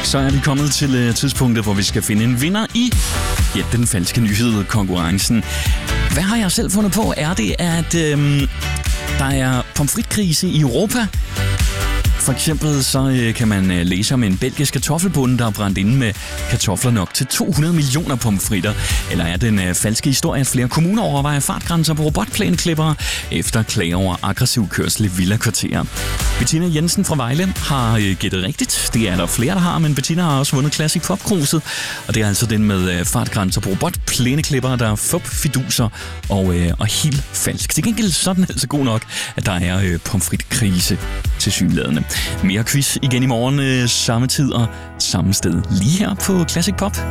Så er vi kommet til tidspunktet, hvor vi skal finde en vinder i den falske nyhed-konkurrencen. Hvad har jeg selv fundet på? Er det, at der er pomfritkrise i Europa? For eksempel så kan man læse om en belgisk kartoffelbonde, der er brændt inde med kartofler nok til 200 millioner pomfritter. Eller er den falske historie, at flere kommuner overvejer fartgrænser på robotplæneklippere efter klager over aggressiv kørsel i villakvarterer? Bettina Jensen fra Vejle har gættet rigtigt. Det er der flere, der har, men Bettina har også vundet Classic Pop-kruset. Og det er altså den med fartgrænser på robotplæneklippere, der er fiduser og helt falsk. Til gengæld så er den altså god nok, at der er pomfritkrise tilsyneladende. Mere quiz igen i morgen, samme tid og samme sted, lige her på Classic Pop.